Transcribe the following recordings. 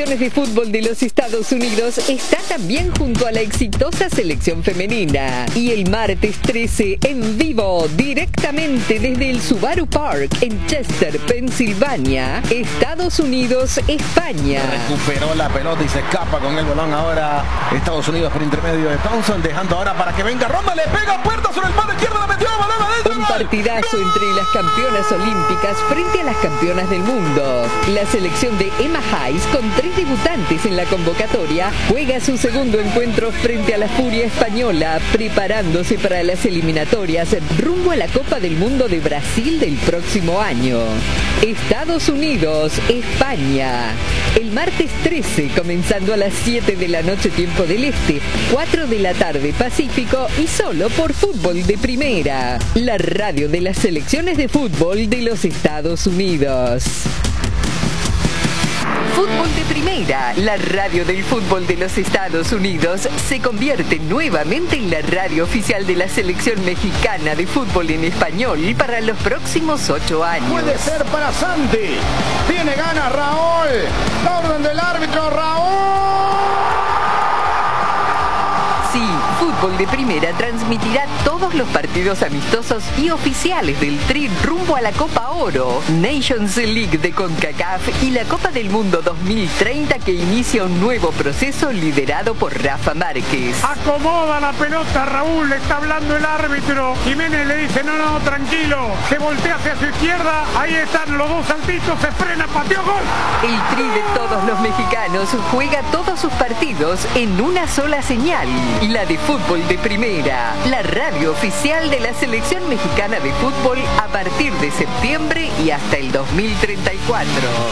selecciones de fútbol de los Estados Unidos está también junto a la exitosa selección femenina. Y el martes 13, en vivo, directamente desde el Subaru Park en Chester, Pensilvania, Estados Unidos, España. Recuperó la pelota y se escapa con el balón ahora Estados Unidos por intermedio de Thompson, dejando ahora para que venga Ronda, le pega puerta sobre el palo izquierdo, la metió, balón adentro. Un partidazo entre las campeonas olímpicas frente a las campeonas del mundo. La selección de Emma Hayes, con 3 debutantes en la convocatoria, juega su segundo encuentro frente a la Furia española, preparándose para las eliminatorias rumbo a la Copa del Mundo de Brasil del próximo año. Estados Unidos, España. El martes 13, comenzando a las 7 de la noche tiempo del Este, 4 de la tarde Pacífico, y solo por Fútbol de Primera, la radio de las selecciones de fútbol de los Estados Unidos. Fútbol de Primera, la radio del fútbol de los Estados Unidos, se convierte nuevamente en la radio oficial de la selección mexicana de fútbol en español para los próximos 8 años. Puede ser para Santi. Tiene ganas Raúl. La orden del árbitro, Raúl. Sí, Fútbol de Primera transmitirá todos los partidos amistosos y oficiales del Tri rumbo a la Copa Oro, Nations League de CONCACAF y la Copa del Mundo 2030, que inicia un nuevo proceso liderado por Rafa Márquez. Acomoda la pelota Raúl, le está hablando el árbitro. Jiménez le dice, no, tranquilo. Se voltea hacia su izquierda, ahí están los dos saltitos, se frena, pateó, gol. El Tri de todos los mexicanos juega todos sus partidos en una sola señal. La de Fútbol de Primera, la radio oficial de la selección mexicana de fútbol a partir de septiembre y hasta el 2034.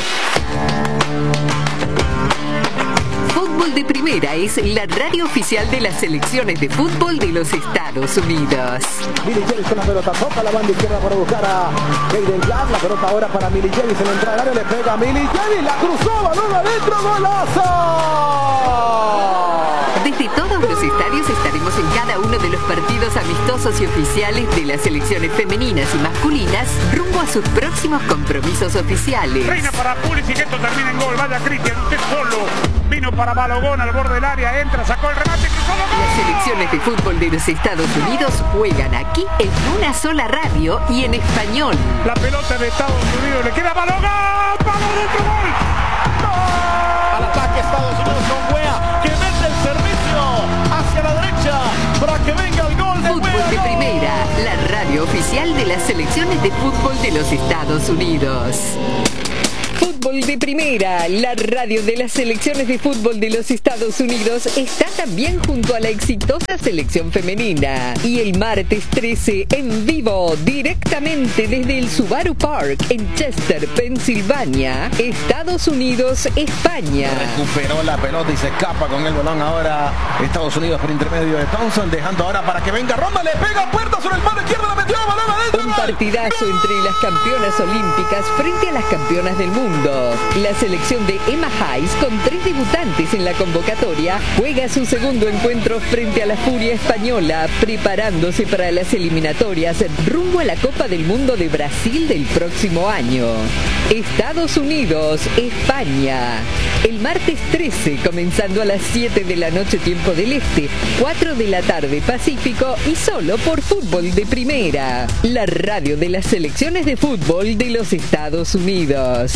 Fútbol de Primera es la radio oficial de las selecciones de fútbol de los Estados Unidos. Millie James con la pelota, toca la banda izquierda para buscar a Hayden Clark. La pelota ahora para Millie James en la entrada del área, le pega a Millie James, la cruzó, balón adentro, golazo. Desde todos los estadios estaremos en cada uno de los partidos amistosos y oficiales de las selecciones femeninas y masculinas rumbo a sus próximos compromisos oficiales. Reina para Pulisic, que esto termina en gol. Vaya Cristian, usted solo. Vino para Balogón al borde del área, entra, sacó el remate, cruzó, gol. Las selecciones de fútbol de los Estados Unidos juegan aquí en una sola radio y en español. La pelota de Estados Unidos le queda Balogón. ¡Palo dentro, gol! ¡Gol! Al ataque Estados Unidos con Wea, que mete el servicio hacia la derecha para que venga el gol de Fútbol de Wea. Primera, la radio oficial de las selecciones de fútbol de los Estados Unidos. Fútbol de Primera, la radio de las selecciones de fútbol de los Estados Unidos, está también junto a la exitosa selección femenina. Y el martes 13, en vivo, directamente desde el Subaru Park en Chester, Pensilvania, Estados Unidos, España. Recuperó la pelota y se escapa con el balón ahora Estados Unidos por intermedio de Thompson, dejando ahora para que venga Ronda, le pega puerta sobre el palo izquierdo, la metió, balón adentro. Un partidazo entre las campeonas olímpicas frente a las campeonas del mundo. La selección de Emma Hayes, con 3 debutantes en la convocatoria, juega su segundo encuentro frente a la Furia española, preparándose para las eliminatorias rumbo a la Copa del Mundo de Brasil del próximo año. Estados Unidos, España. El martes 13, comenzando a las 7 de la noche tiempo del Este, 4 de la tarde Pacífico, y solo por Fútbol de Primera, la radio de las selecciones de fútbol de los Estados Unidos.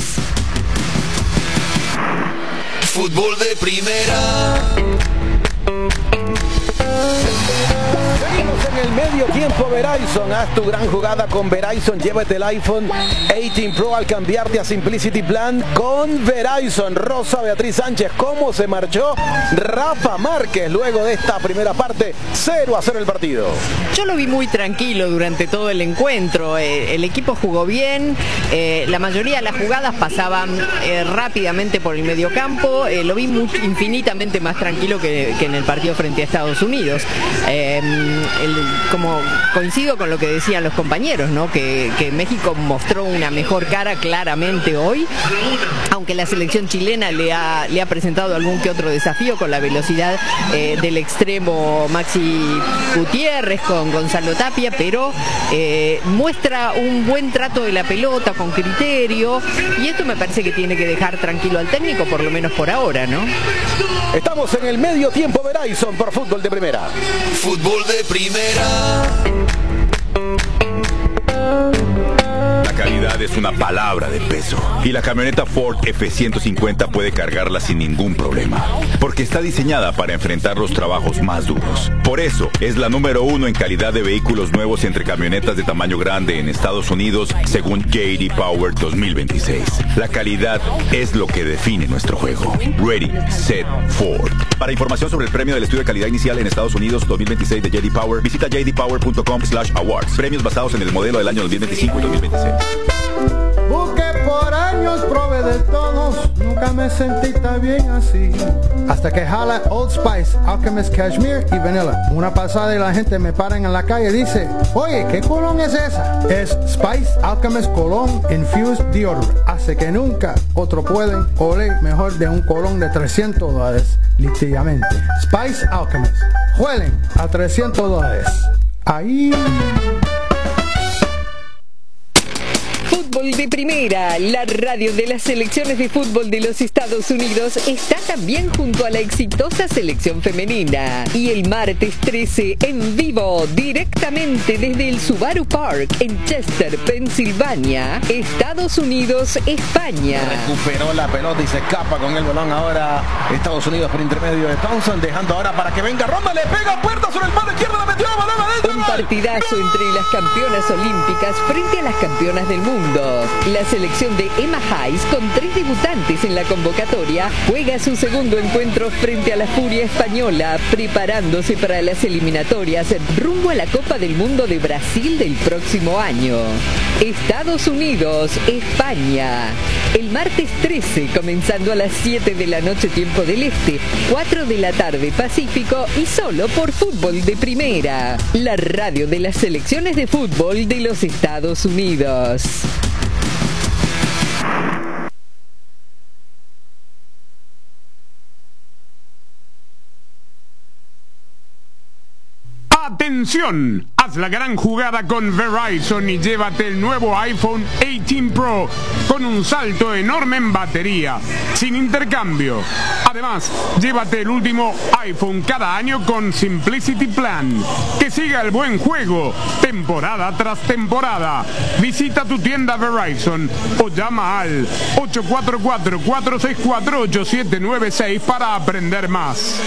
Fútbol de Primera. Seguimos en el medio tiempo. Verizon, haz tu gran jugada con Verizon. Llévate el iPhone 18 Pro al cambiarte a Simplicity Plan con Verizon. Rosa Beatriz Sánchez, ¿cómo se marchó Rafa Márquez luego de esta primera parte? 0-0 el partido. Yo lo vi muy tranquilo durante todo el encuentro. El equipo jugó bien. La mayoría de las jugadas pasaban rápidamente por el mediocampo. Lo vi infinitamente más tranquilo que en el partido frente a Estados Unidos. como coincido con lo que decían los compañeros, ¿no? Que México mostró una mejor cara claramente hoy, aunque la selección chilena le ha presentado algún que otro desafío con la velocidad del extremo Maxi Gutiérrez con Gonzalo Tapia, pero muestra un buen trato de la pelota con criterio, y esto me parece que tiene que dejar tranquilo al técnico, por lo menos por ahora, ¿no? Estamos en el medio tiempo Verizon por Fútbol de Primera. Fútbol de Primera. La calidad es una palabra de peso y la camioneta Ford F-150 puede cargarla sin ningún problema, porque está diseñada para enfrentar los trabajos más duros. Por eso es la número 1 en calidad de vehículos nuevos entre camionetas de tamaño grande en Estados Unidos, según J.D. Power 2026. La calidad es lo que define nuestro juego. Ready, Set, Ford. Para información sobre el premio del estudio de calidad inicial en Estados Unidos 2026 de J.D. Power, visita jdpower.com/awards. Premios basados en el modelo del año 2025 y 2026. Busqué por años, probé de todos, nunca me sentí tan bien así. Hasta que jala Old Spice, Alchemist Cashmere y Vanilla. Una pasada y la gente me paran en la calle y dice, oye, ¿qué colón es esa? Es Spice Alchemist Cologne Infused Deodorant. Hace que nunca otro pueden oler mejor de un colón de $300, literalmente. Spice Alchemist. Huelen a $300. Ahí... Fútbol de Primera, la radio de las selecciones de fútbol de los Estados Unidos, está también junto a la exitosa selección femenina. Y el martes 13, en vivo, directamente desde el Subaru Park en Chester, Pensilvania, Estados Unidos, España. Recuperó la pelota y se escapa con el balón ahora Estados Unidos por intermedio de Thompson, dejando ahora para que venga Ronda, le pega puerta sobre el palo izquierdo, la metió, balón adentro. Un partidazo entre las campeonas olímpicas frente a las campeonas del mundo. La selección de Emma Hayes, con 3 debutantes en la convocatoria, juega su segundo encuentro frente a la Furia española, preparándose para las eliminatorias rumbo a la Copa del Mundo de Brasil del próximo año. Estados Unidos, España. El martes 13, comenzando a las 7 de la noche tiempo del Este, 4 de la tarde Pacífico, y solo por Fútbol de Primera, la radio de las selecciones de fútbol de los Estados Unidos. ¡Atención! Haz la gran jugada con Verizon y llévate el nuevo iPhone 18 Pro con un salto enorme en batería, sin intercambio. Además, llévate el último iPhone cada año con Simplicity Plan. Que siga el buen juego, temporada tras temporada. Visita tu tienda Verizon o llama al 844-464-8796 para aprender más.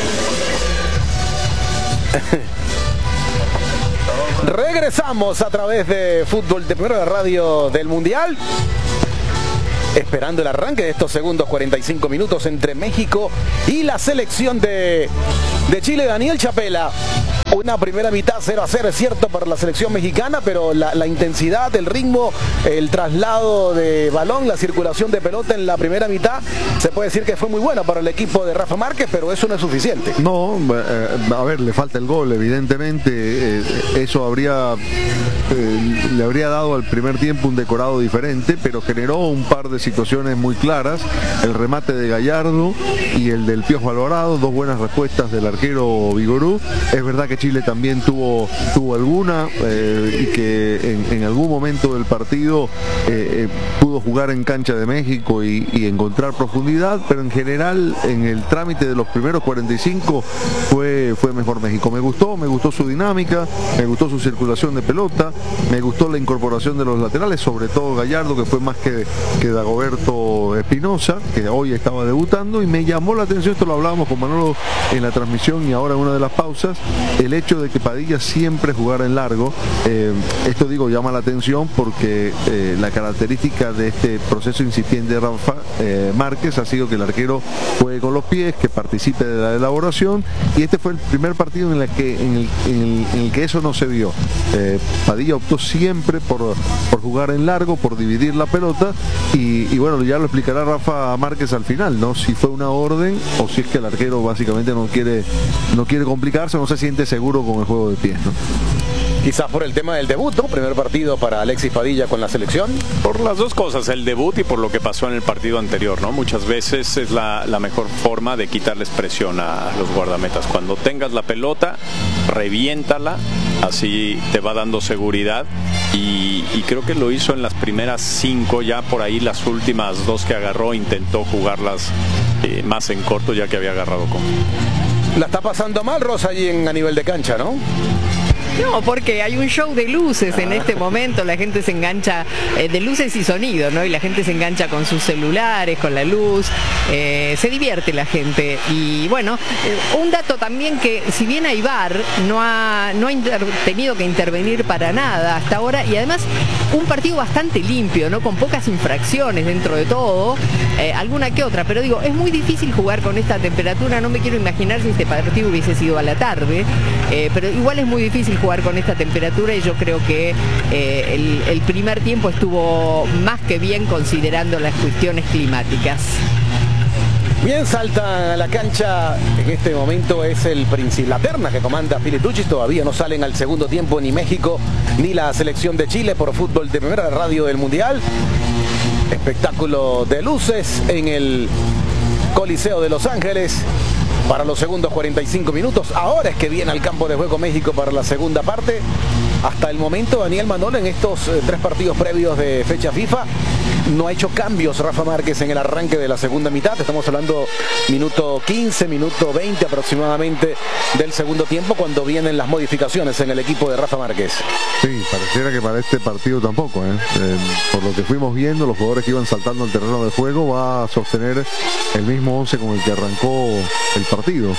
Regresamos a través de Fútbol de Primera, radio del Mundial, esperando el arranque de estos segundos 45 minutos entre México y la selección de Chile. Daniel Chapela, una primera mitad 0-0, es cierto, para la selección mexicana, pero la intensidad, el ritmo, el traslado de balón, la circulación de pelota en la primera mitad, se puede decir que fue muy buena para el equipo de Rafa Márquez, pero eso no es suficiente. No, a ver, le falta el gol, evidentemente. Eso le habría dado al primer tiempo un decorado diferente, pero generó un par de situaciones muy claras: el remate de Gallardo y el del Piojo Alvarado, dos buenas respuestas del arquero Vigorú. Es verdad que Chile también tuvo alguna y que en algún momento del partido pudo jugar en cancha de México y encontrar profundidad, pero en general en el trámite de los primeros 45 fue mejor México. Me gustó su dinámica, me gustó su circulación de pelota, me gustó la incorporación de los laterales, sobre todo Gallardo, que fue más que Dagoberto Espinosa, que hoy estaba debutando, y me llamó la atención, esto lo hablábamos con Manolo en la transmisión y ahora en una de las pausas, el hecho de que Padilla siempre jugara en largo. Esto llama la atención porque la característica de este proceso incipiente de Rafa Márquez ha sido que el arquero juegue con los pies, que participe de la elaboración, y este fue el primer partido en el que eso no se vio. Padilla optó siempre por jugar en largo, por dividir la pelota, y bueno, ya lo explicará Rafa Márquez al final, ¿no? Si fue una orden o si es que el arquero básicamente no quiere complicarse, no se siente seguro con el juego de pies, ¿no? Quizás por el tema del debut, ¿no? Primer partido para Alexis Padilla con la selección. Por las dos cosas, el debut y por lo que pasó en el partido anterior, ¿no? Muchas veces es la mejor forma de quitarles presión a los guardametas. Cuando tengas la pelota, reviéntala, así te va dando seguridad y creo que lo hizo en las primeras 5, ya por ahí las últimas 2 que agarró intentó jugarlas más en corto, ya que había agarrado con... La está pasando mal Rosa allí a nivel de cancha, ¿no? No, porque hay un show de luces en este momento, la gente se engancha, de luces y sonido, ¿no? Y la gente se engancha con sus celulares, con la luz, se divierte la gente. Y bueno, un dato también que si bien hay VAR, no ha tenido que intervenir para nada hasta ahora, y además un partido bastante limpio, ¿no? Con pocas infracciones dentro de todo, alguna que otra, pero digo, es muy difícil jugar con esta temperatura, no me quiero imaginar si este partido hubiese sido a la tarde, pero igual es muy difícil jugar con esta temperatura y yo creo que el primer tiempo estuvo más que bien considerando las cuestiones climáticas. Bien, salta a la cancha, en este momento es la terna que comanda Filitucci, todavía no salen al segundo tiempo ni México ni la selección de Chile por fútbol de primera radio del Mundial. Espectáculo de luces en el Coliseo de Los Ángeles para los segundos 45 minutos. Ahora es que viene al campo de juego México para la segunda parte. Hasta el momento Daniel Manolo en estos 3 partidos previos de fecha FIFA no ha hecho cambios Rafa Márquez en el arranque de la segunda mitad. Estamos hablando minuto 15, minuto 20 aproximadamente del segundo tiempo, cuando vienen las modificaciones en el equipo de Rafa Márquez. Sí, pareciera que para este partido tampoco, por lo que fuimos viendo, los jugadores que iban saltando al terreno de juego va a sostener el mismo 11 con el que arrancó el partido.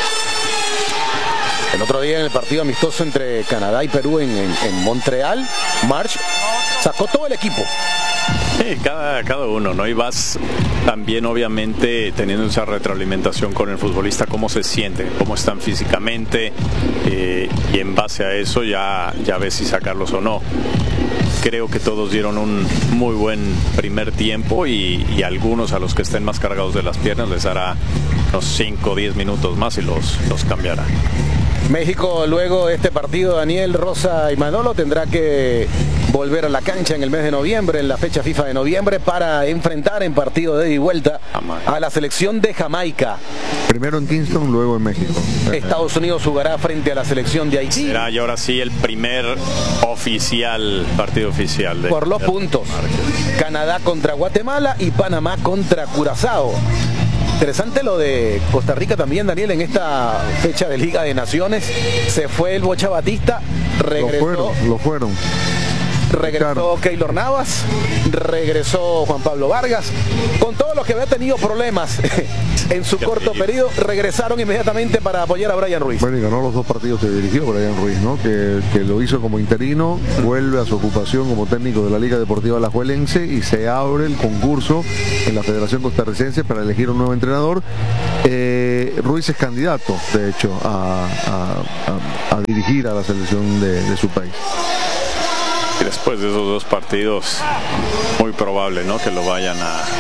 El otro día en el partido amistoso entre Canadá y Perú en Montreal, March sacó todo el equipo. Sí, cada uno, ¿no? Y vas también obviamente teniendo esa retroalimentación con el futbolista, cómo se siente, cómo están físicamente, y en base a eso ya ves si sacarlos o no. Creo que todos dieron un muy buen primer tiempo y algunos a los que estén más cargados de las piernas les hará unos 5 o 10 minutos más y los cambiará. México luego de este partido, Daniel, Rosa y Manolo, tendrá que volver a la cancha en el mes de noviembre, en la fecha FIFA de noviembre, para enfrentar en partido de ida y vuelta a la selección de Jamaica. Primero en Kingston, luego en México. Estados Unidos jugará frente a la selección de Haití. Será y ahora sí el primer partido oficial. Por los puntos. Canadá contra Guatemala y Panamá contra Curazao. Interesante lo de Costa Rica también, Daniel, en esta fecha de Liga de Naciones. Se fue el Bocha Batista, regresó. Lo fueron. Regresó Keylor Navas, regresó Juan Pablo Vargas, con todos los que había tenido problemas en su corto periodo, regresaron inmediatamente para apoyar a Brian Ruiz. Bueno, y ganó los 2 partidos que dirigió Brian Ruiz, ¿no? Que lo hizo como interino, vuelve a su ocupación como técnico de la Liga Deportiva Alajuelense y se abre el concurso en la Federación Costarricense para elegir un nuevo entrenador. Ruiz es candidato, de hecho, a dirigir a la selección de su país. Y después de esos 2 partidos, muy probable, ¿no?, que lo vayan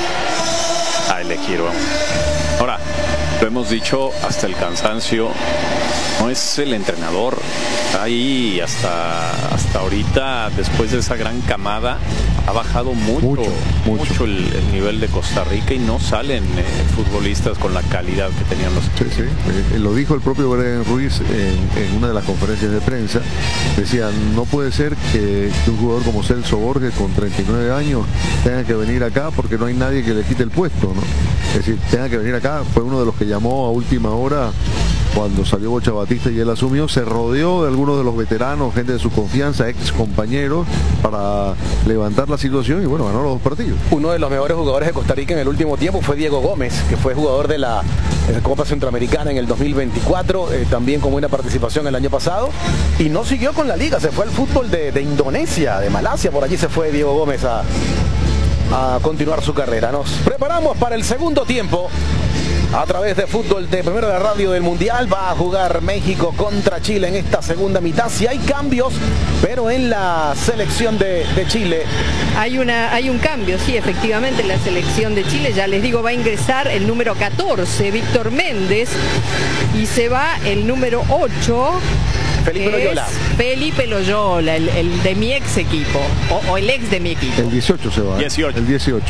a elegir. Ahora, lo hemos dicho hasta el cansancio, no es el entrenador. Ahí hasta ahorita, después de esa gran camada, ha bajado mucho el nivel de Costa Rica y no salen futbolistas con la calidad que tenían los equipos. Sí. Lo dijo el propio Brian Ruiz en una de las conferencias de prensa. Decía, no puede ser que un jugador como Celso Borges con 39 años tenga que venir acá porque no hay nadie que le quite el puesto, ¿no? Es decir, tenga que venir acá. Fue uno de los que llamó a última hora cuando salió Bocha Batista y él asumió. Se rodeó de algunos de los veteranos, gente de su confianza, ex compañeros, para levantar la situación y bueno, ganó los 2 partidos. Uno de los mejores jugadores de Costa Rica en el último tiempo fue Diego Gómez, que fue jugador de la Copa Centroamericana en el 2024, también con buena participación el año pasado, y no siguió con la liga, se fue al fútbol de Indonesia, de Malasia, por allí se fue Diego Gómez a continuar su carrera. Nos preparamos para el segundo tiempo. A través de fútbol de primera radio del Mundial va a jugar México contra Chile en esta segunda mitad. Si hay cambios, pero en la selección de Chile. Hay un cambio, sí, efectivamente, en la selección de Chile. Ya les digo, va a ingresar el número 14, Víctor Méndez, y se va el número 8, Felipe Loyola. Felipe Loyola, el de mi ex equipo, o el ex de mi equipo. El 18 se va. 18. El 18.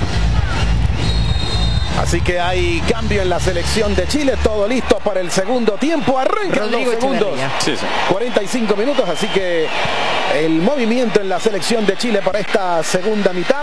Así que hay cambio en la selección de Chile, todo listo para el segundo tiempo, arrancan los segundos, sí. 45 minutos, así que el movimiento en la selección de Chile para esta segunda mitad.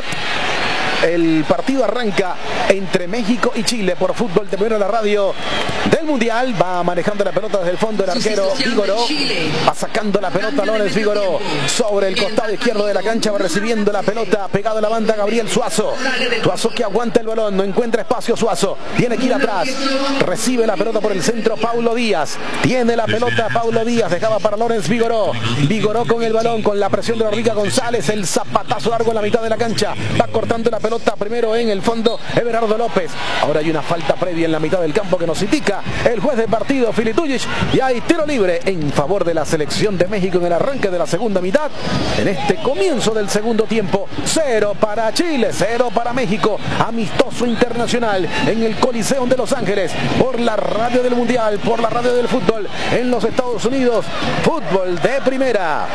El partido arranca entre México y Chile por Fútbol de Primera, la radio del Mundial. Va manejando la pelota desde el fondo el arquero Vigoró. Va sacando la pelota Lorenz Vigoró sobre el costado izquierdo de la cancha. Va recibiendo la pelota pegado a la banda Gabriel Suazo. Suazo que aguanta el balón, no encuentra espacio Suazo. Tiene que ir atrás. Recibe la pelota por el centro Paulo Díaz. Tiene la pelota Paulo Díaz. Dejaba para Lorenz Vigoró. Vigoró con el balón, con la presión de Rodrigo González. El zapatazo largo en la mitad de la cancha. Va cortando la pelota primero en el fondo Everardo López. Ahora hay una falta previa en la mitad del campo que nos indica el juez del partido Filitujic, y hay tiro libre en favor de la selección de México en el arranque de la segunda mitad. En este comienzo del segundo tiempo, 0 para Chile, 0 para México. Amistoso internacional en el Coliseo de Los Ángeles por la radio del Mundial, por la radio del fútbol en los Estados Unidos. Fútbol de Primera.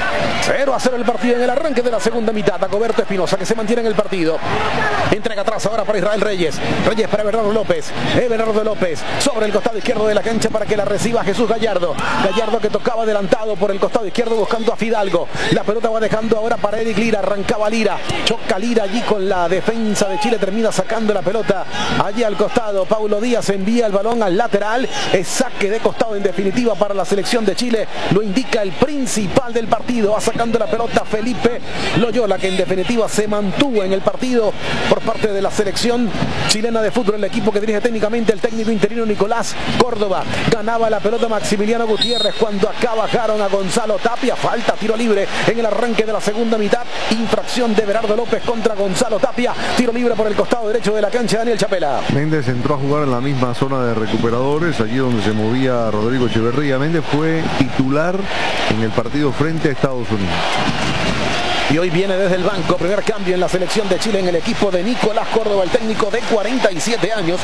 0-0 el partido en el arranque de la segunda mitad. Dagoberto Espinosa que se mantiene en el partido. Entrega atrás ahora para Israel Reyes. Reyes para Everardo López. Everardo López sobre el costado izquierdo de la cancha para que la reciba Jesús Gallardo. Gallardo que tocaba adelantado por el costado izquierdo buscando a Fidalgo. La pelota va dejando ahora para Eric Lira. Arrancaba Lira. Choca Lira allí con la defensa de Chile. Termina sacando la pelota allí al costado. Paulo Díaz envía el balón al lateral. Es saque de costado en definitiva para la selección de Chile. Lo indica el principal del partido. Va sacando la pelota Felipe Loyola, que en definitiva se mantuvo en el partido por parte de la selección chilena de fútbol, el equipo que dirige técnicamente el técnico interino Nicolás Córdoba. Ganaba la pelota Maximiliano Gutiérrez cuando acá bajaron a Gonzalo Tapia. Falta, tiro libre en el arranque de la segunda mitad. Infracción de Everardo López contra Gonzalo Tapia. Tiro libre por el costado derecho de la cancha, Daniel Chapela. Méndez entró a jugar en la misma zona de recuperadores, allí donde se movía Rodrigo Echeverría. Méndez fue titular en el partido frente a Estados Unidos. Y hoy viene desde el banco, primer cambio en la selección de Chile en el equipo de Nicolás Córdoba, el técnico de 47 años.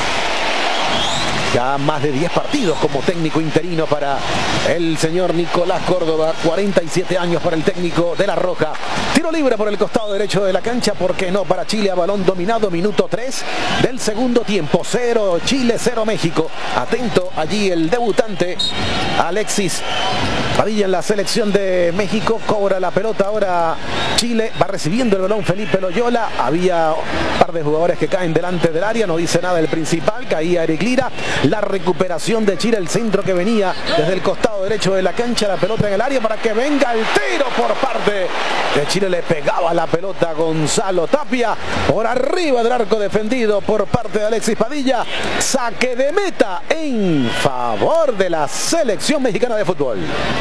Ya más de 10 partidos como técnico interino para el señor Nicolás Córdoba. 47 años para el técnico de La Roja. Tiro libre por el costado derecho de la cancha, ¿por qué no? Para Chile a balón dominado, minuto 3 del segundo tiempo. 0 Chile, 0 México. Atento allí el debutante Alexis Padilla en la selección de México. Cobra la pelota ahora Chile. Va recibiendo el balón Felipe Loyola. Había un par de jugadores que caen delante del área. No dice nada el principal. Caía Eric Lira. La recuperación de Chile, el centro que venía desde el costado derecho de la cancha, la pelota en el área para que venga el tiro por parte de Chile. Le pegaba la pelota a Gonzalo Tapia por arriba del arco defendido por parte de Alexis Padilla. Saque de meta en favor de la selección mexicana de fútbol.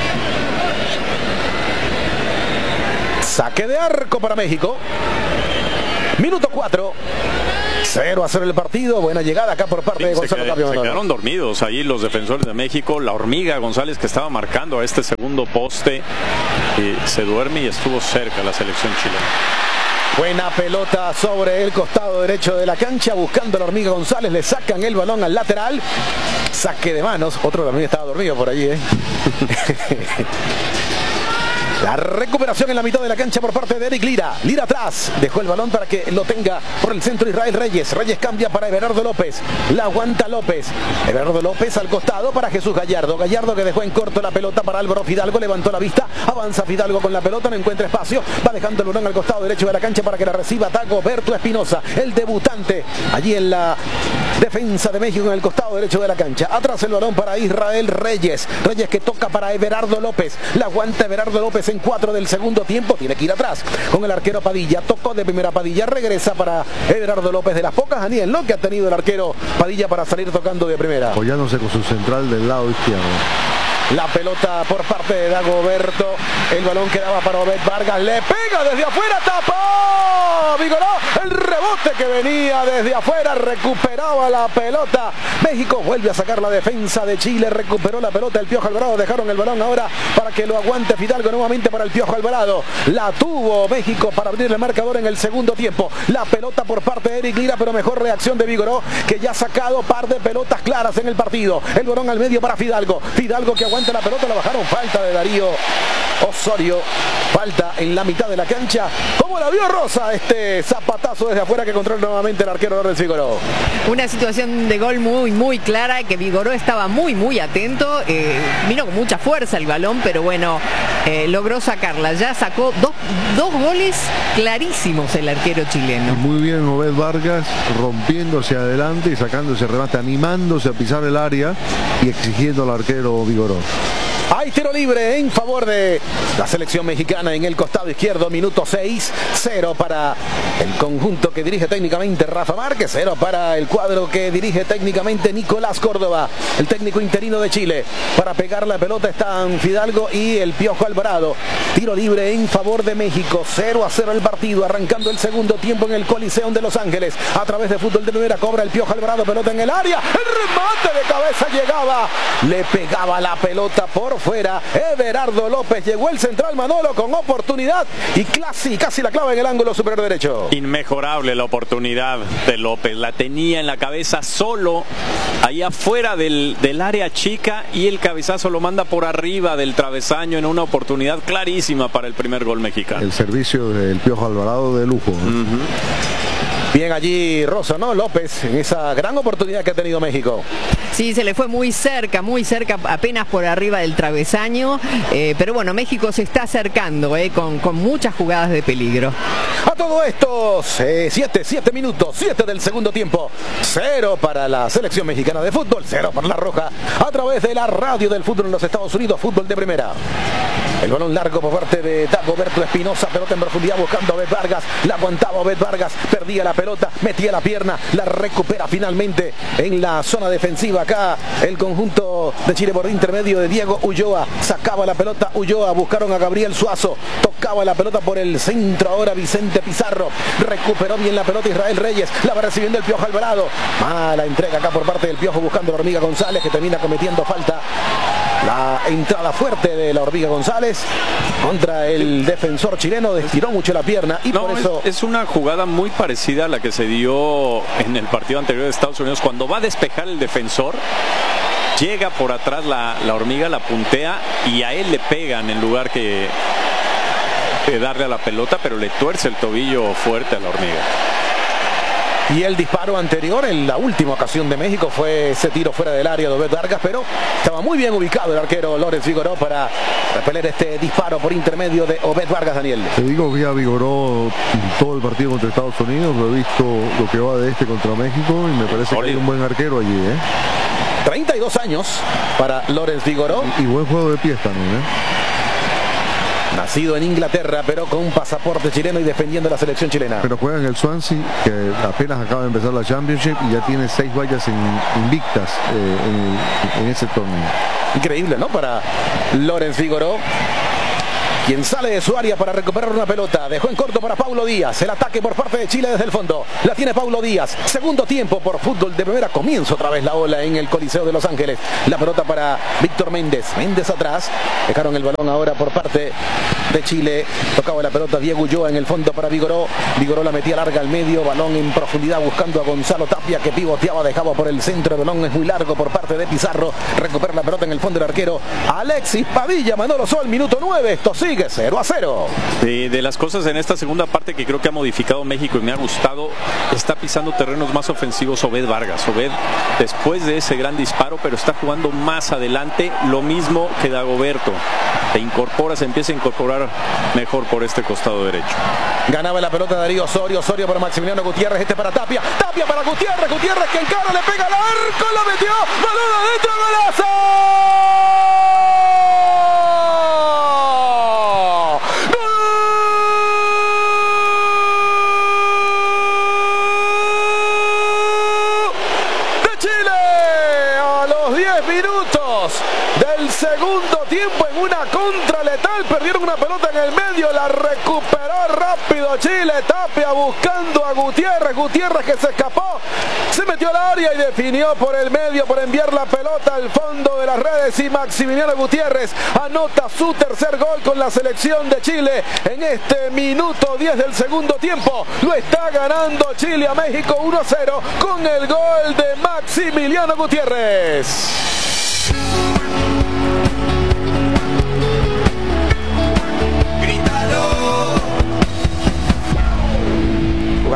Saque de arco para México. Minuto 4. 0-0 el partido. Buena llegada acá por parte de Gonzalo Tapia. Se quedaron dormidos ahí los defensores de México. La hormiga González, que estaba marcando a este segundo poste, se duerme y estuvo cerca la selección chilena. Buena pelota sobre el costado derecho de la cancha, buscando a la hormiga González. Le sacan el balón al lateral. Saque de manos. Otro también estaba dormido por allí, La recuperación en la mitad de la cancha por parte de Eric Lira. Lira atrás. Dejó el balón para que lo tenga por el centro Israel Reyes. Reyes cambia para Everardo López. La aguanta López. Everardo López al costado para Jesús Gallardo. Gallardo que dejó en corto la pelota para Álvaro Fidalgo. Levantó la vista. Avanza Fidalgo con la pelota. No encuentra espacio. Va dejando el balón al costado derecho de la cancha para que la reciba Dagoberto Espinosa. El debutante allí en la defensa de México en el costado derecho de la cancha. Atrás el balón para Israel Reyes. Reyes que toca para Everardo López. La aguanta Everardo López en 4 del segundo tiempo. Tiene que ir atrás con el arquero Padilla. Tocó de primera Padilla. Regresa para Everardo López. De las pocas Daniel, ¿no?, que ha tenido el arquero Padilla para salir tocando de primera. Apoyándose con su central del lado izquierdo. La pelota por parte de Dagoberto. El balón quedaba para Obed Vargas. Le pega desde afuera. Tapó Vigoró. El rebote que venía desde afuera. Recuperaba la pelota. México vuelve a sacar la defensa de Chile. Recuperó la pelota el Piojo Alvarado. Dejaron el balón ahora para que lo aguante Fidalgo nuevamente para el Piojo Alvarado. La tuvo México para abrir el marcador en el segundo tiempo. La pelota por parte de Eric Lira, pero mejor reacción de Vigoró, que ya ha sacado par de pelotas claras en el partido. El balón al medio para Fidalgo. Fidalgo que aguanta levanta la pelota, la bajaron. Falta de Darío Osorio. Falta en la mitad de la cancha. ¿Cómo la vio Rosa este zapatazo desde afuera que controla nuevamente el arquero Lorenz Vigoró? Una situación de gol muy clara, que Vigoró estaba muy atento. Vino con mucha fuerza el balón, pero bueno, logró sacarla. Ya sacó dos goles clarísimos el arquero chileno. Muy bien Obed Vargas, rompiendo hacia adelante y sacando ese remate, animándose a pisar el área y exigiendo al arquero Vigoró. Hay tiro libre en favor de la selección mexicana en el costado izquierdo. Minuto 6, 0 para el conjunto que dirige técnicamente Rafa Márquez, 0 para el cuadro que dirige técnicamente Nicolás Córdoba, el técnico interino de Chile. Para pegar la pelota están Fidalgo y el Piojo Alvarado. Tiro libre en favor de México, 0-0 el partido, arrancando el segundo tiempo en el Coliseo de Los Ángeles. A través de fútbol de primera cobra el Piojo Alvarado, pelota en el área, el remate de cabeza llegaba, le pegaba la pelota por fuera. Everardo López, llegó el central Manolo con oportunidad y casi la clava en el ángulo superior derecho. Inmejorable la oportunidad de López, la tenía en la cabeza solo, ahí afuera del área chica, y el cabezazo lo manda por arriba del travesaño en una oportunidad clarísima para el primer gol mexicano. El servicio del Piojo Alvarado de lujo. Bien allí Rosa, ¿no? López, en esa gran oportunidad que ha tenido México. Sí, se le fue muy cerca, apenas por arriba del travesaño, pero bueno, México se está acercando con muchas jugadas de peligro. A todo esto, 7 minutos, 7 del segundo tiempo, 0 para la selección mexicana de fútbol, 0 para la Roja, a través de la radio del fútbol en los Estados Unidos, fútbol de primera. El balón largo por parte de Dagoberto Espinosa, pelota en profundidad buscando a Obed Vargas, la aguantaba Obed Vargas, perdía la pelota, metía la pierna, la recupera finalmente en la zona defensiva. Acá el conjunto de Chile por intermedio de Diego Ulloa, sacaba la pelota Ulloa, buscaron a Gabriel Suazo, tocaba la pelota por el centro ahora Vicente Pizarro, recuperó bien la pelota Israel Reyes, la va recibiendo el Piojo Alvarado, mala entrega acá por parte del Piojo buscando a la Hormiga González, que termina cometiendo falta. La entrada fuerte de la Hormiga González contra el defensor chileno, estiró mucho la pierna y por eso... Es una jugada muy parecida a la que se dio en el partido anterior de Estados Unidos, cuando va a despejar el defensor, llega por atrás la Hormiga, la puntea y a él le pegan en lugar que darle a la pelota, pero le tuerce el tobillo fuerte a la Hormiga. Y el disparo anterior en la última ocasión de México fue ese tiro fuera del área de Obed Vargas, pero estaba muy bien ubicado el arquero Lorenz Vigoró para repeler este disparo por intermedio de Obed Vargas. Daniel, te digo que ya Vigoró todo el partido contra Estados Unidos, lo he visto lo que va de este contra México y me parece que hay un buen arquero allí, 32 años para Lorenz Vigoró. Y buen juego de pies también, Nacido en Inglaterra, pero con pasaporte chileno y defendiendo la selección chilena. Pero juega en el Swansea, que apenas acaba de empezar la Championship y ya tiene 6 vallas invictas en ese torneo. Increíble, ¿no? Para Lorenz Vigoró, quien sale de su área para recuperar una pelota. Dejó en corto para Paulo Díaz. El ataque por parte de Chile desde el fondo. La tiene Paulo Díaz. Segundo tiempo por fútbol de primera. Comienza otra vez la ola en el Coliseo de Los Ángeles. La pelota para Víctor Méndez. Méndez atrás. Dejaron el balón ahora por parte de Chile. Tocaba la pelota Diego Ulloa en el fondo para Vigoró. Vigoró la metía larga al medio. Balón en profundidad buscando a Gonzalo Tapia, que pivoteaba, dejaba por el centro. El balón es muy largo por parte de Pizarro. Recupera la pelota en el fondo del arquero Alexis Padilla. Manolo Sol, minuto 9. Esto sigue 0-0. De las cosas en esta segunda parte que creo que ha modificado México y me ha gustado, está pisando terrenos más ofensivos Obed Vargas. Obed, después de ese gran disparo, pero está jugando más adelante, lo mismo que Dagoberto. Se empieza a incorporar mejor por este costado derecho. Ganaba la pelota Darío Osorio, Osorio para Maximiliano Gutiérrez, este para Tapia, Tapia para Gutiérrez, Gutiérrez que encara, le pega al arco, la metió, balón adentro, golazo. Del segundo tiempo en una contra letal, perdieron una pelota en el medio, la recuperó rápido Chile, Tapia buscando a Gutiérrez, Gutiérrez que se escapó, se metió al área y definió por el medio por enviar la pelota al fondo de las redes y Maximiliano Gutiérrez anota su tercer gol con la selección de Chile en este minuto 10 del segundo tiempo. Lo está ganando Chile a México 1-0 con el gol de Maximiliano Gutiérrez.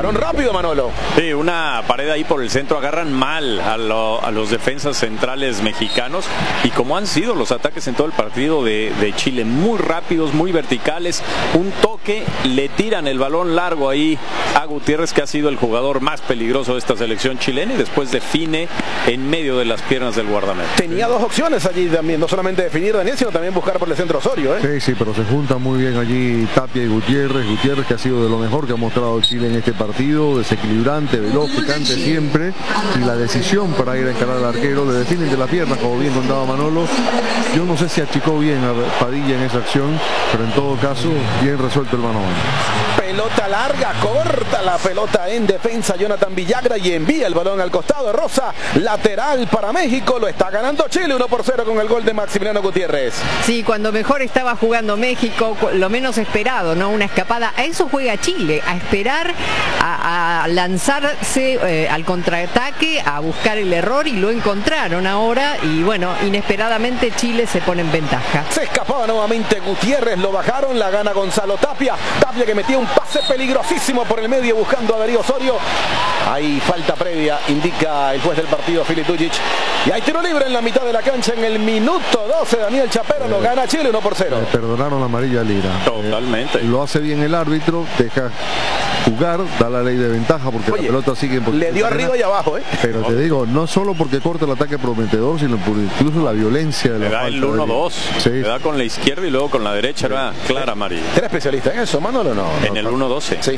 Balón rápido, Manolo. Sí, una pared ahí por el centro, agarran mal a los defensas centrales mexicanos, y como han sido los ataques en todo el partido de Chile, muy rápidos, muy verticales, un toque, le tiran el balón largo ahí a Gutiérrez, que ha sido el jugador más peligroso de esta selección chilena, y después define en medio de las piernas del guardameta. Tenía dos opciones allí también, no solamente definir Daniel, sino también buscar por el centro Osorio, ¿eh? Sí, pero se juntan muy bien allí Tapia y Gutiérrez. Gutiérrez, que ha sido de lo mejor que ha mostrado Chile en este partido, desequilibrante, veloz, picante siempre, y la decisión para ir a encarar al arquero, le definen de la pierna, como bien contaba Manolo. Yo no sé si achicó bien a Padilla en esa acción, pero en todo caso, bien resuelto el mano a mano. Pelota larga, corta la pelota en defensa Jonathan Villagra y envía el balón al costado de Rosa, lateral para México, lo está ganando Chile 1-0 con el gol de Maximiliano Gutiérrez. Sí, cuando mejor estaba jugando México, lo menos esperado, ¿no? Una escapada, a eso juega Chile, a esperar, a lanzarse al contraataque, a buscar el error, y lo encontraron ahora, y bueno, inesperadamente Chile se pone en ventaja. Se escapaba nuevamente Gutiérrez, lo bajaron, la gana Gonzalo Tapia, Tapia que metía un pase peligrosísimo por el medio buscando a Darío Osorio. Hay falta previa, indica el juez del partido, Filip Dujic, y hay tiro libre en la mitad de la cancha en el minuto 12. Daniel Chapero lo gana Chile 1-0. Perdonaron la amarilla a Lira. Totalmente. Lo hace bien el árbitro, deja jugar, da la ley de ventaja, porque la pelota sigue en le dio arriba y abajo, ¿eh? Pero te digo, no solo porque corta el ataque prometedor, sino por incluso la violencia de la falta. Le da el 1-2, sí. Le da con la izquierda y luego con la derecha, era clara amarilla. ¿Eres especialista en eso, Manolo, o no? En el 1-12. Sí.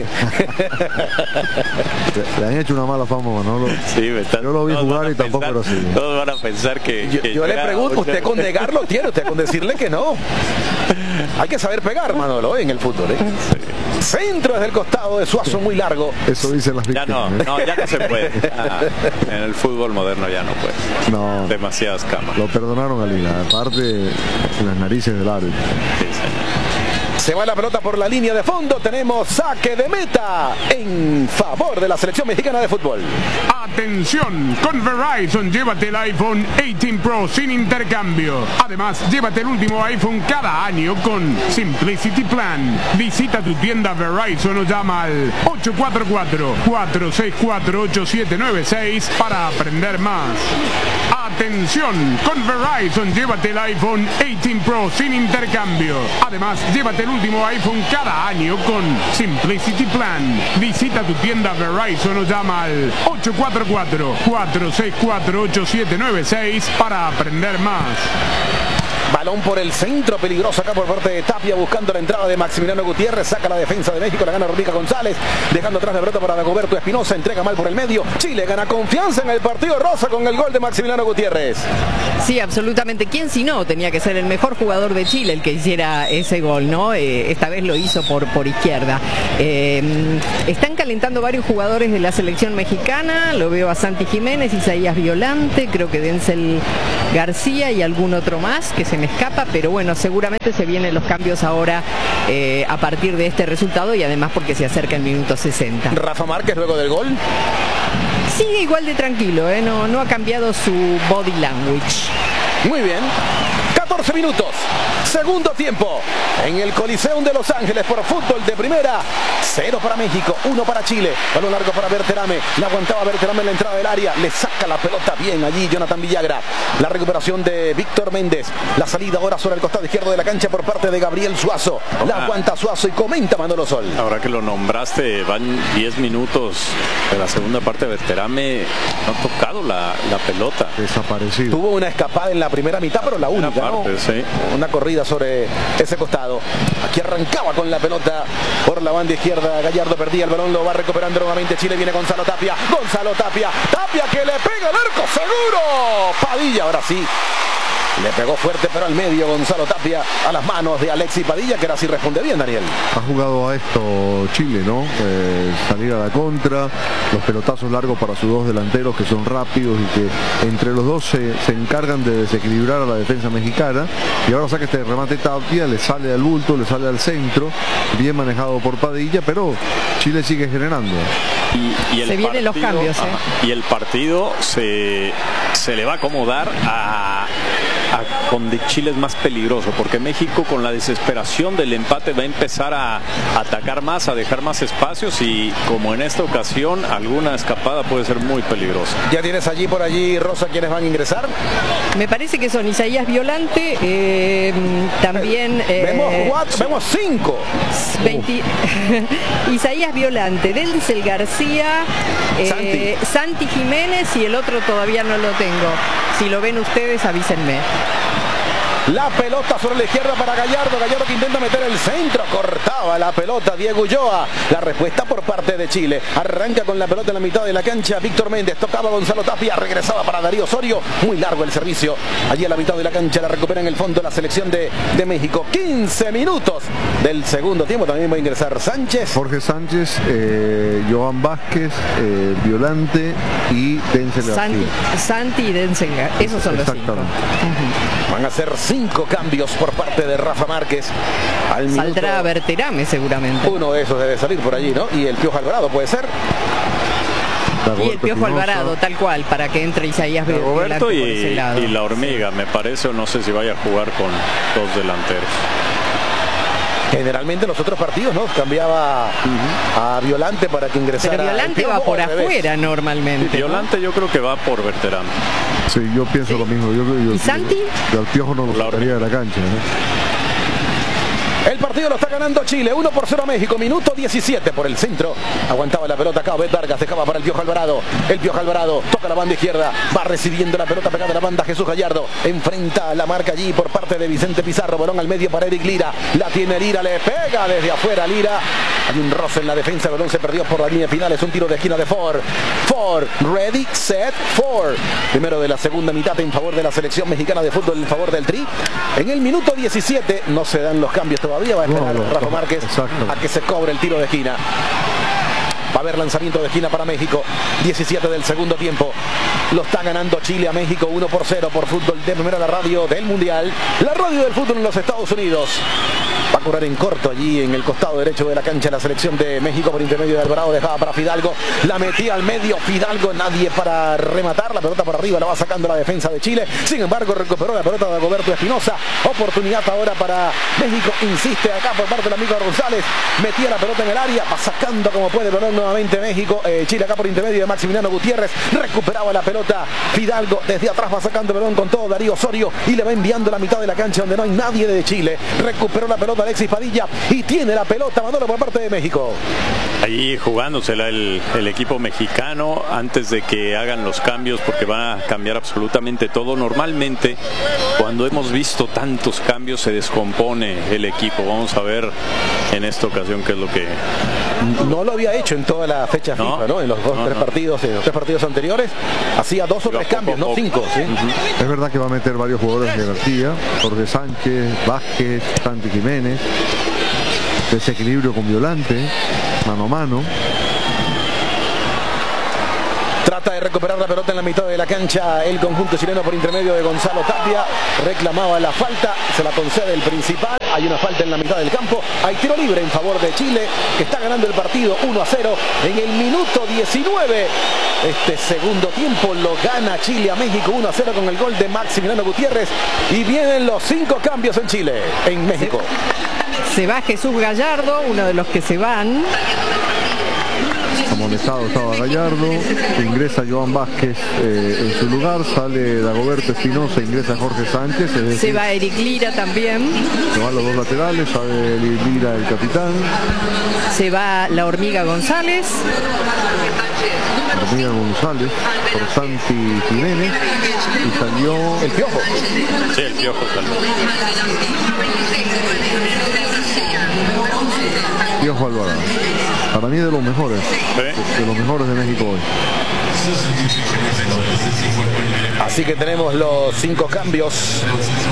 Le han hecho una mala fama, Manolo. Sí, yo lo vi jugar y tampoco era así. Todos van a pensar que yo le pregunto, ¿usted con negarlo tiene? ¿Usted con decirle que no? Hay que saber pegar, Manolo, en el fútbol, ¿eh? Sí. Centro desde el costado de Suazo, muy largo. Eso dicen las víctimas. Ya no se puede. En el fútbol moderno ya no puede. No. Demasiadas cámaras. Lo perdonaron a Lira, aparte en las narices del árbitro. Sí, señor. Se va la pelota por la línea de fondo. Tenemos saque de meta en favor de la selección mexicana de fútbol. Atención, con Verizon llévate el iPhone 18 Pro sin intercambio. Además, llévate el último iPhone cada año con Simplicity Plan. Visita tu tienda Verizon o llama al 844-464-8796 para aprender más. Atención, con Verizon llévate el iPhone 18 Pro sin intercambio. Además, llévate el último iPhone cada año con Simplicity Plan. Visita tu tienda Verizon o llama al 844-464-8796 para aprender más. Balón por el centro, peligroso acá por parte de Tapia, buscando la entrada de Maximiliano Gutiérrez, saca la defensa de México, la gana Rodríguez González, dejando atrás la pelota para Dagoberto Espinosa, entrega mal por el medio. Chile gana confianza en el partido, Rosa, con el gol de Maximiliano Gutiérrez. Sí, absolutamente. ¿Quién si no? Tenía que ser el mejor jugador de Chile el que hiciera ese gol, ¿no? Esta vez lo hizo por izquierda. Están calentando varios jugadores de la selección mexicana, lo veo a Santi Jiménez, Isaías Violante, creo que Denzel García y algún otro más que se me escapa, pero bueno, seguramente se vienen los cambios ahora a partir de este resultado, y además porque se acerca el minuto 60. Rafa Márquez luego del gol sigue igual de tranquilo, no ha cambiado su body language. Muy bien. 14 minutos, segundo tiempo en el Coliseum de Los Ángeles por fútbol de primera. 0 para México, 1 para Chile. Balón largo para Berterame, le aguantaba Berterame en la entrada del área, le saca la pelota bien allí Jonathan Villagra. La recuperación de Víctor Méndez, la salida ahora sobre el costado izquierdo de la cancha por parte de Gabriel Suazo. La aguanta Suazo y comenta Manolo Sol. Ahora que lo nombraste, van 10 minutos de la segunda parte de Berterame, no ha tocado la pelota. Desaparecido. Tuvo una escapada en la primera mitad, pero la única, ¿no? Sí. Una corrida sobre ese costado. Aquí arrancaba con la pelota por la banda izquierda. Gallardo perdía el balón, lo va recuperando nuevamente Chile. Viene Gonzalo Tapia. Tapia que le pega el arco, seguro. Padilla ahora sí. Le pegó fuerte, pero al medio Gonzalo Tapia, a las manos de Alexis Padilla, que ahora sí responde bien, Daniel. Ha jugado a esto Chile, ¿no? Salir a la contra, los pelotazos largos para sus dos delanteros, que son rápidos y que entre los dos se encargan de desequilibrar a la defensa mexicana. Y ahora saca este remate Tapia, le sale al bulto, le sale al centro, bien manejado por Padilla, pero Chile sigue generando. Y el se vienen los cambios, y el partido se le va a acomodar con Chile es más peligroso, porque México con la desesperación del empate va a empezar a atacar más, a dejar más espacios, y como en esta ocasión alguna escapada puede ser muy peligrosa. Ya tienes allí por allí, Rosa, ¿quiénes van a ingresar? Me parece que son Isaías Violante, también... vemos 5. Isaías Violante, Denzel García, Santi Jiménez, y el otro todavía no lo tengo. Si lo ven ustedes, avísenme. La pelota sobre la izquierda para Gallardo. Gallardo que intenta meter el centro. Cortaba la pelota Diego Ulloa. La respuesta por parte de Chile. Arranca con la pelota en la mitad de la cancha Víctor Méndez. Tocaba Gonzalo Tapia. Regresaba para Darío Osorio. Muy largo el servicio. Allí a la mitad de la cancha la recupera en el fondo la selección de México. 15 minutos del segundo tiempo. También va a ingresar Sánchez. Jorge Sánchez, Joan Vázquez, Violante y Denzel García. Santi y Denzel. Esos son los 5. Van a ser 5 cambios por parte de Rafa Márquez. Saldrá Berterame seguramente. Uno de esos debe salir por allí, ¿no? Y el Piojo Alvarado puede ser. Y el Piojo Alvarado, tal cual, para que entre Isaías Roberto y la Hormiga, me parece, o no sé si vaya a jugar con 2 delanteros. Generalmente en los otros partidos, ¿no? Cambiaba a Violante para que ingresara. Pero Violante va por afuera normalmente. Violante, ¿no? Yo creo que va por Berterame. Sí, yo pienso lo mismo. ¿Y Santi? Al Piojo no lo sacaría de la cancha, ¿no? El partido lo está ganando Chile, 1-0 a México, minuto 17 por el centro. Aguantaba la pelota acá, Bet Vargas, dejaba para el Piojo Alvarado. El Piojo Alvarado toca la banda izquierda, va recibiendo la pelota pegada a la banda Jesús Gallardo. Enfrenta la marca allí por parte de Vicente Pizarro, balón al medio para Eric Lira. La tiene Lira, le pega desde afuera Lira. Hay un roce en la defensa, el balón se perdió por la línea final, es un tiro de esquina de Ford. Ford, ready, set, Ford. Primero de la segunda mitad en favor de la selección mexicana de fútbol, en favor del Tri. En el minuto 17 no se dan los cambios todavía, va a esperar Rafa Márquez a que se cobre el tiro de esquina. Va a haber lanzamiento de esquina para México. 17 del segundo tiempo. Lo está ganando Chile a México 1-0 por Fútbol de Primera, la radio del Mundial. La radio del fútbol en los Estados Unidos. Va a curar en corto allí en el costado derecho de la cancha la selección de México por intermedio de Alvarado. Dejaba para Fidalgo. La metía al medio Fidalgo. Nadie para rematar. La pelota por arriba la va sacando la defensa de Chile. Sin embargo, recuperó la pelota de Dagoberto Espinosa. Oportunidad ahora para México. Insiste acá por parte del amigo González. Metía la pelota en el área. Va sacando como puede el balón nuevamente México. Chile acá por intermedio de Maximiliano Gutiérrez. Recuperaba la pelota Fidalgo. Desde atrás va sacando el balón con todo Darío Osorio. Y le va enviando a la mitad de la cancha donde no hay nadie de Chile. Recuperó la pelota Alexis Padilla. Y tiene la pelota Manolo por parte de México. Ahí jugándosela el equipo mexicano antes de que hagan los cambios, porque van a cambiar absolutamente todo. Normalmente cuando hemos visto tantos cambios se descompone el equipo. Vamos a ver en esta ocasión qué es lo que... No lo había hecho en toda la fecha FIFA, ¿no? En los tres partidos anteriores hacía 2 o 3 cambios, no 5, ¿sí? Es verdad que va a meter varios jugadores de García, Jorge Sánchez, Vázquez, Santi Jiménez. Desequilibrio con Violante, mano a mano. Trata de recuperar la pelota en la mitad de la cancha el conjunto chileno por intermedio de Gonzalo Tapia. Reclamaba la falta, se la concede el principal. Hay una falta en la mitad del campo. Hay tiro libre en favor de Chile, que está ganando el partido 1-0 en el minuto 19. Este segundo tiempo lo gana Chile a México 1-0 con el gol de Maximiliano Gutiérrez. Y vienen los 5 cambios en Chile, en México. Se va Jesús Gallardo, uno de los que se van. Amonestado estaba Gallardo, ingresa Joan Vázquez en su lugar, sale Dagoberto Espinosa, ingresa Jorge Sánchez. Se va Eric Lira también. Se van los 2 laterales, sale Lira el capitán. Se va la Hormiga González. Hormiga González por Santi Jiménez y salió el Piojo. Sí, el Piojo salió. Piojo Alvarado. Para mí de los mejores, de los mejores de México hoy. Así que tenemos los 5 cambios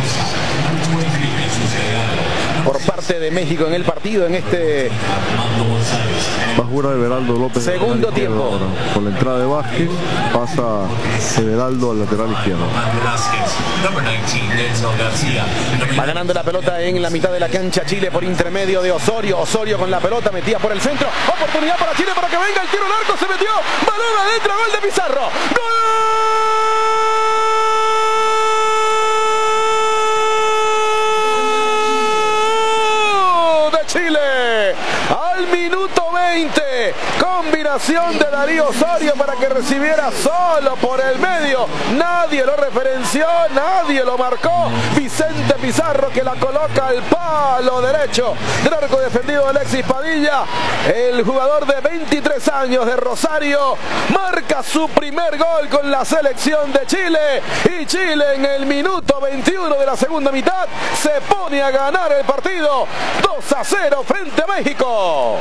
por parte de México en el partido, en este va a jugar Everaldo López segundo tiempo. Ahora. Con la entrada de Vázquez pasa Everaldo al lateral izquierdo. Va ganando la pelota en la mitad de la cancha Chile por intermedio de Osorio. Osorio con la pelota metida por el centro. Oportunidad para Chile para que venga el tiro al arco. Se metió. Balón adentro. Gol de Pizarro. ¡Gol! al minuto 20. Combinación de Darío Osorio para que recibiera solo por el medio. Nadie lo referenció, nadie lo marcó. Vicente Pizarro que la coloca al palo derecho del arco defendido de Alexis Padilla. El jugador de 23 años de Rosario marca su primer gol con la selección de Chile. Y Chile en el minuto 21 de la segunda mitad se pone a ganar el partido 2-0 frente a México.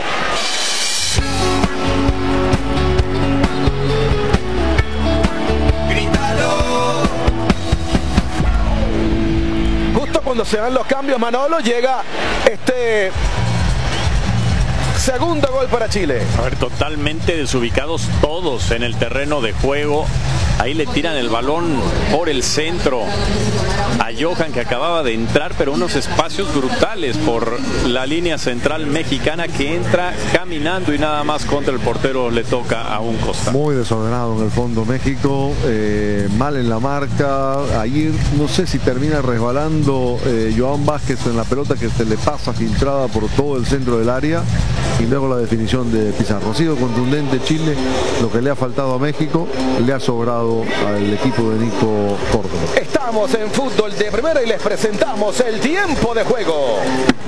Justo cuando se dan los cambios, Manolo, llega este segundo gol para Chile. A ver, totalmente desubicados todos en el terreno de juego. Ahí le tiran el balón por el centro a Johan, que acababa de entrar, pero unos espacios brutales por la línea central mexicana, que entra caminando y nada más contra el portero le toca a un costado. Muy desordenado en el fondo México, mal en la marca. Ahí no sé si termina resbalando Johan Vázquez en la pelota que se le pasa filtrada por todo el centro del área, y luego la definición de Pizarro. Ha sido contundente Chile, lo que le ha faltado a México le ha sobrado al equipo de Nico Córdoba. Estamos en Fútbol de Primera y les presentamos el tiempo de juego.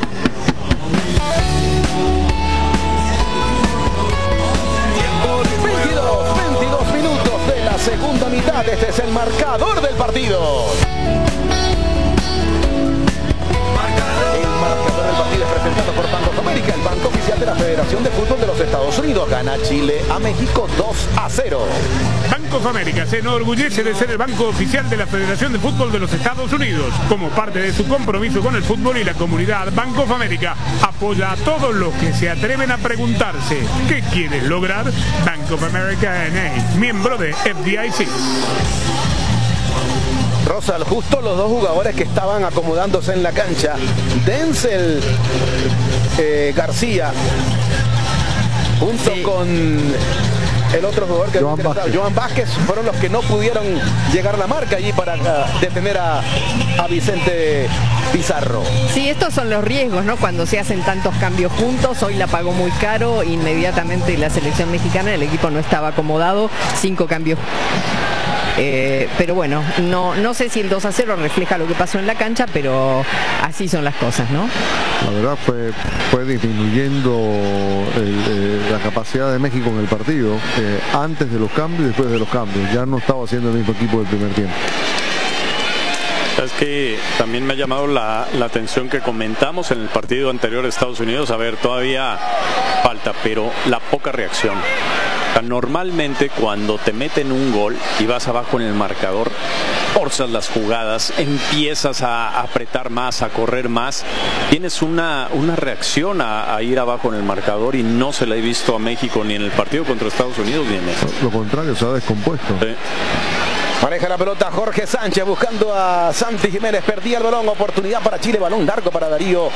Por 22 minutos de la segunda mitad. Este es el marcador del partido. El marcador del partido es presentado por Banco of America, el banco oficial de la Federación de Fútbol de los Estados Unidos. Gana Chile a México 2-0. Banco of America se enorgullece de ser el banco oficial de la Federación de Fútbol de los Estados Unidos. Como parte de su compromiso con el fútbol y la comunidad, Banco of America apoya a todos los que se atreven a preguntarse ¿qué quieres lograr? Bank of America N.A., miembro de FDIC. Rosal, justo los dos jugadores que estaban acomodándose en la cancha, Denzel García, junto con el otro jugador que Johan Vázquez, fueron los que no pudieron llegar a la marca allí para detener a Vicente Pizarro. Sí, estos son los riesgos, ¿no? Cuando se hacen tantos cambios juntos. Hoy la pagó muy caro, inmediatamente la selección mexicana, el equipo no estaba acomodado, 5 cambios. Pero bueno, no sé si el 2-0 refleja lo que pasó en la cancha, pero así son las cosas, ¿no? La verdad fue disminuyendo la capacidad de México en el partido, antes de los cambios y después de los cambios. Ya no estaba haciendo el mismo equipo del primer tiempo. Es que también me ha llamado la atención que comentamos en el partido anterior de Estados Unidos. A ver, todavía falta, pero la poca reacción. O sea, normalmente cuando te meten un gol y vas abajo en el marcador, forzas las jugadas, empiezas a apretar más, a correr más, tienes una reacción a ir abajo en el marcador, y no se la he visto a México ni en el partido contra Estados Unidos ni en eso. Lo contrario, se ha descompuesto. Sí. Maneja la pelota Jorge Sánchez buscando a Santi Jiménez, perdía el balón, oportunidad para Chile, balón largo para Darío